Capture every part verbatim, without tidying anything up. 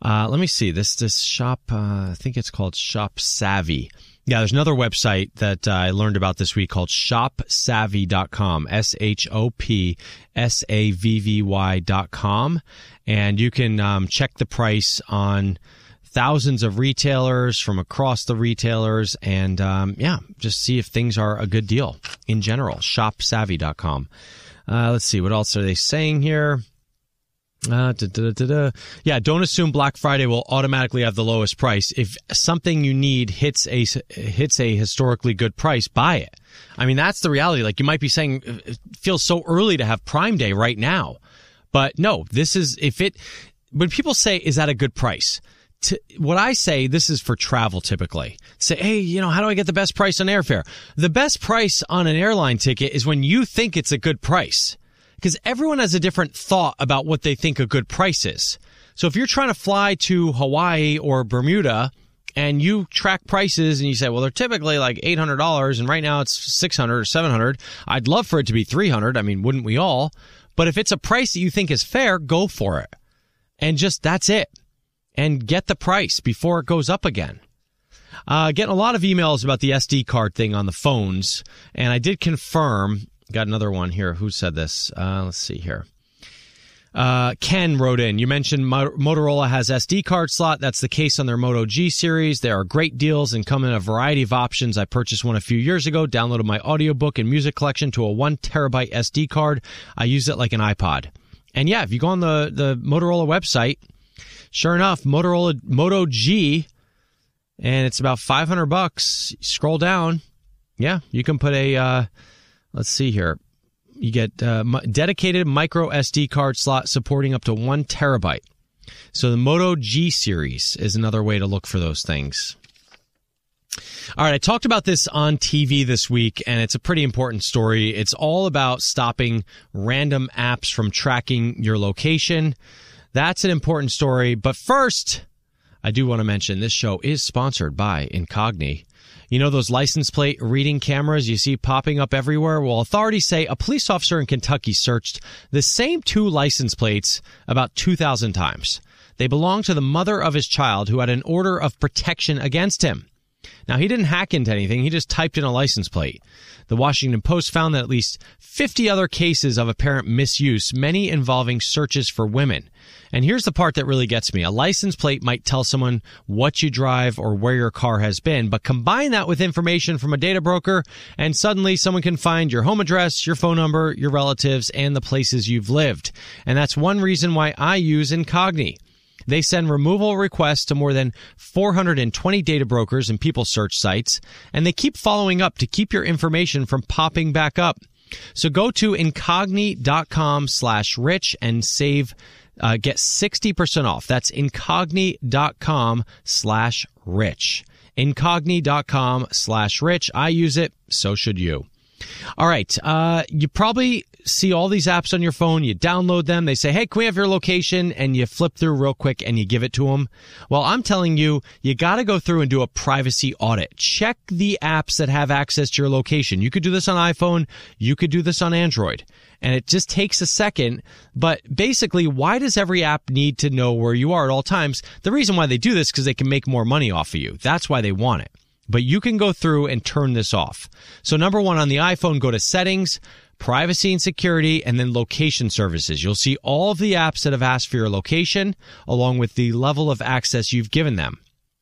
Uh, let me see. This this shop, uh, I think it's called Shop Savvy. Yeah, there's another website that uh, I learned about this week called shop savvy dot com, S H O P S A V V Y dot com. And you can um, check the price on thousands of retailers from across the retailers and, um, yeah, just see if things are a good deal in general. shop savvy dot com. Uh, let's see. What else are they saying here? Uh, da, da, da, da. Yeah, don't assume Black Friday will automatically have the lowest price. If something you need hits a hits a historically good price, buy it. I mean, that's the reality. Like, you might be saying, it feels so early to have Prime Day right now. But no, this is, if it, when people say, is that a good price? To, what I say, this is for travel typically. Say, hey, you know, how do I get the best price on airfare? The best price on an airline ticket is when you think it's a good price. Because everyone has a different thought about what they think a good price is. So if you're trying to fly to Hawaii or Bermuda and you track prices and you say, well, they're typically like eight hundred dollars and right now it's six hundred dollars or seven hundred dollars. I'd love for it to be three hundred dollars. I mean, wouldn't we all? But if it's a price that you think is fair, go for it. And just, that's it. And get the price before it goes up again. Uh, getting a lot of emails about the S D card thing on the phones. And I did confirm. Got another one here. Who said this? Uh, let's see here. Uh, Ken wrote in. You mentioned Mo- Motorola has S D card slot. That's the case on their Moto G series. There are great deals and come in a variety of options. I purchased one a few years ago, downloaded my audiobook and music collection to a one terabyte S D card. I use it like an iPod. And yeah, if you go on the, the Motorola website, sure enough, Motorola Moto G, and it's about five hundred bucks. Scroll down. Yeah, you can put a, uh, let's see here. You get uh, dedicated micro S D card slot supporting up to one terabyte. So the Moto G series is another way to look for those things. All right, I talked about this on T V this week, and it's a pretty important story. It's all about stopping random apps from tracking your location. That's an important story. But first, I do want to mention this show is sponsored by Incogni. You know those license plate reading cameras you see popping up everywhere? Well, authorities say a police officer in Kentucky searched the same two license plates about two thousand times. They belong to the mother of his child who had an order of protection against him. Now, he didn't hack into anything. He just typed in a license plate. The Washington Post found that at least fifty other cases of apparent misuse, many involving searches for women. And here's the part that really gets me. A license plate might tell someone what you drive or where your car has been, but combine that with information from a data broker, and suddenly someone can find your home address, your phone number, your relatives, and the places you've lived. And that's one reason why I use Incogni. They send removal requests to more than four hundred twenty data brokers and people search sites, and they keep following up to keep your information from popping back up. So go to incogni.com slash rich and save, uh, get sixty percent off. That's incogni.com slash rich. Incogni.com slash rich. I use it. So should you. All right. Uh, you probably see all these apps on your phone. You download them. They say, hey, can we have your location? And you flip through real quick and you give it to them. Well, I'm telling you, you got to go through and do a privacy audit. Check the apps that have access to your location. You could do this on iPhone. You could do this on Android. And it just takes a second. But basically, why does every app need to know where you are at all times? The reason why they do this is because they can make more money off of you. That's why they want it. But you can go through and turn this off. So number one, on the iPhone, go to Settings, Privacy and Security, and then Location Services. You'll see all of the apps that have asked for your location, along with the level of access you've given them.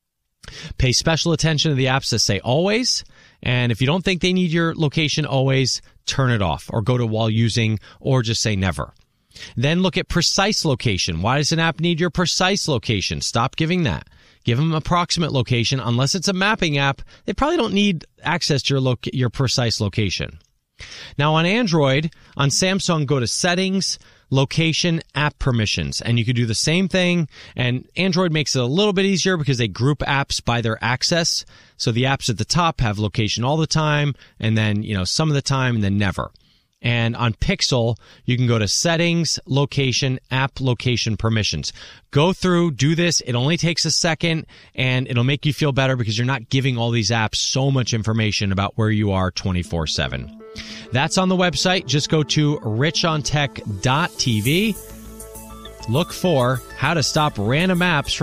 Pay special attention to the apps that say always, and if you don't think they need your location always, turn it off, or go to while using, or just say never. Then look at precise location. Why does an app need your precise location? Stop giving that. Give them approximate location. Unless it's a mapping app, they probably don't need access to your lo- your precise location. Now on Android, on Samsung, go to Settings, Location, App Permissions, and you can do the same thing. And Android makes it a little bit easier because they group apps by their access. So the apps at the top have location all the time, and then, you know, some of the time, and then never. And on Pixel, you can go to Settings, Location, App Location Permissions. Go through, do this. It only takes a second, and it'll make you feel better because you're not giving all these apps so much information about where you are twenty-four seven. That's on the website. Just go to rich on tech dot t v. Look for how to stop random apps from